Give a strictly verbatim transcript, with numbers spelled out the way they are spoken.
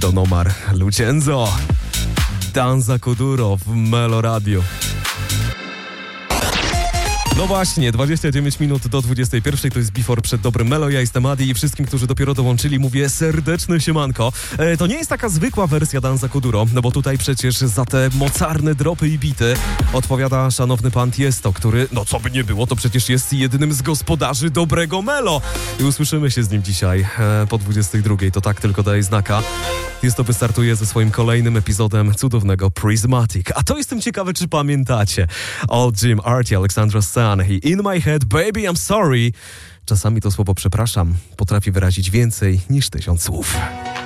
Don Omar, Lucenzo, Danza Kuduro w Melo Radio. No właśnie, dwadzieścia dziewięć minut do dwudziestej pierwszej, to jest Before przed dobrym Melo. Ja jestem Adi i wszystkim, którzy dopiero dołączyli, mówię serdeczne siemanko. E, to nie jest taka zwykła wersja Danza Kuduro, no bo tutaj przecież za te mocarne dropy i bity odpowiada szanowny pan Tiesto, który, no co by nie było, to przecież jest jednym z gospodarzy dobrego Melo. I usłyszymy się z nim dzisiaj e, po dwudziestej drugiej, to tak tylko daje znaka. Tiesto wystartuje ze swoim kolejnym epizodem cudownego Prismatic. A to jestem ciekawy, czy pamiętacie. Old Jim, Artie, Alexandra Stan i In My Head, Baby I'm Sorry. Czasami to słowo przepraszam potrafi wyrazić więcej niż tysiąc słów.